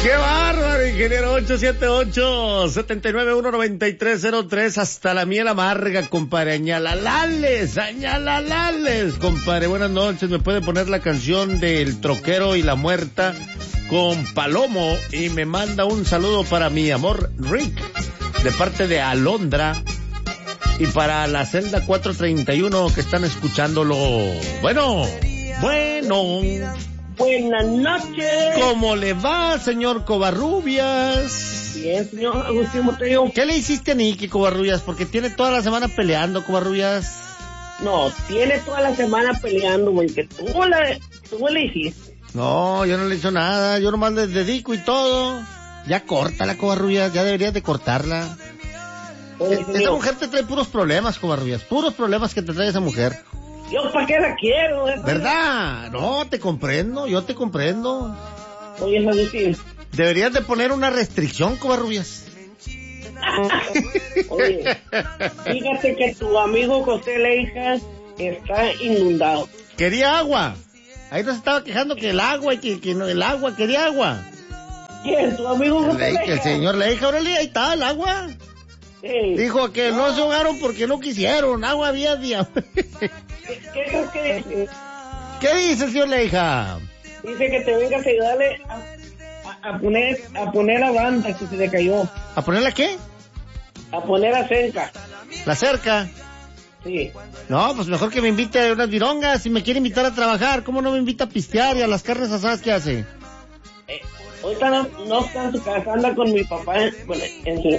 ¡Qué bárbaro, ingeniero! 878-791-9303. Hasta la miel amarga, compadre. Añalalales, compadre. Buenas noches. ¿Me puede poner la canción del troquero y la muerta con Palomo? Y me manda un saludo para mi amor Rick, de parte de Alondra. Y para la celda 431 que están escuchándolo. Bueno. Buenas noches. ¿Cómo le va, señor Covarrubias? Bien, señor Agustín Botello. ¿Qué le hiciste a Nicky, Covarrubias? Porque tiene toda la semana peleando, Covarrubias. No, tiene toda la semana peleando, güey, que tú le hiciste. No, yo no le hice nada, yo nomás le dedico y todo. Ya córtala, Covarrubias, ya deberías de cortarla. Oye, Esa mujer te trae puros problemas, Covarrubias, puros problemas que te trae esa mujer. Yo, ¿para qué la quiero? ¿Verdad? No, te comprendo, yo te comprendo. Oye, Agustín. Deberías de poner una restricción, Covarrubias. Oye, fíjate que tu amigo José Leija está inundado. Quería agua. Ahí nos estaba quejando que el agua y que no, el agua, quería agua. ¿Quién? ¿Tu amigo José Leija? El señor Leija, órale, ahí está el agua. Sí. Dijo que no se ahogaron porque no quisieron, agua había día. ¿Qué crees que dice? ¿Qué dice, señor Leija? Dice que te vengas a ayudarle a poner la banda que se le cayó. ¿A ponerla qué? A poner la cerca. ¿La cerca? Sí. No, pues mejor que me invite a unas virongas. Si me quiere invitar a trabajar, ¿cómo no me invita a pistear y a las carnes asadas que hace? Ahorita no está en su casa, anda con mi papá, bueno, en su